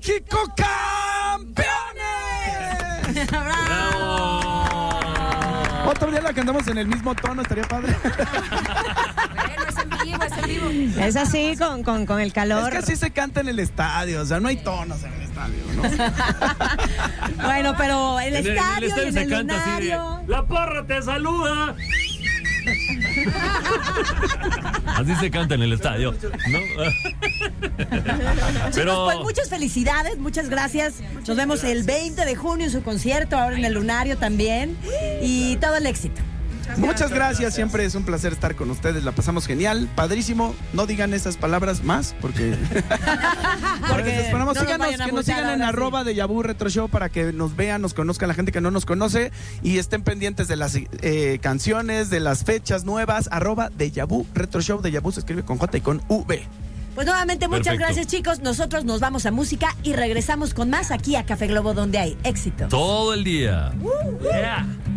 México campeones. ¡Bravo! Otro día la cantamos en el mismo tono, estaría padre. Bueno, es en vivo, es en vivo. Es así con el calor. Es que así se canta en el estadio, o sea, no hay tonos en el estadio, ¿no? Bueno, pero el En estadio y en se el canta así de, lunario. ¡La porra te saluda! Así se canta en el estadio, ¿no? Chicos, pues muchas felicidades, muchas gracias. Nos vemos el 20 de junio en su concierto, ahora en el lunario también. Y todo el éxito. Muchas gracias, siempre es un placer estar con ustedes, la pasamos genial, padrísimo. No digan esas palabras más, porque esperamos. no nos vayan a Que nos multar sigan en ahora sí. @DejaVu Retro Show para que nos vean, nos conozcan la gente que no nos conoce y estén pendientes de las canciones, de las fechas nuevas. @DejaVu Retro Show. DejaVu se escribe con J y con V. Pues nuevamente muchas Perfecto. gracias, chicos. Nosotros nos vamos a música y regresamos con más aquí a Café Globo, donde hay éxito. Todo el día. Yeah.